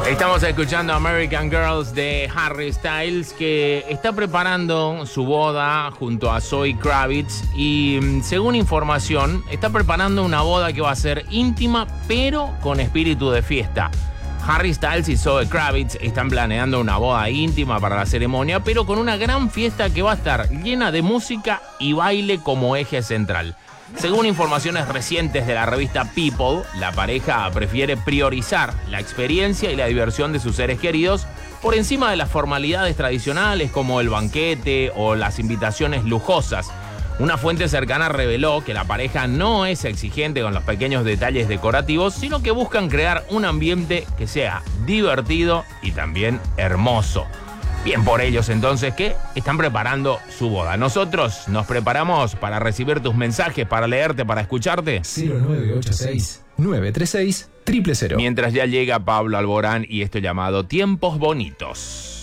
Estamos escuchando American Girls de Harry Styles, que está preparando su boda junto a Zoe Kravitz y, según información, está preparando una boda que va a ser íntima pero con espíritu de fiesta. Harry Styles y Zoe Kravitz están planeando una boda íntima para la ceremonia, pero con una gran fiesta que va a estar llena de música y baile como eje central. Según informaciones recientes de la revista People, la pareja prefiere priorizar la experiencia y la diversión de sus seres queridos por encima de las formalidades tradicionales como el banquete o las invitaciones lujosas. Una fuente cercana reveló que la pareja no es exigente con los pequeños detalles decorativos, sino que buscan crear un ambiente que sea divertido y también hermoso. Bien por ellos entonces que están preparando su boda. Nosotros nos preparamos para recibir tus mensajes, para leerte, para escucharte. 0986-936-000. Mientras ya llega Pablo Alborán y esto llamado Tiempos Bonitos.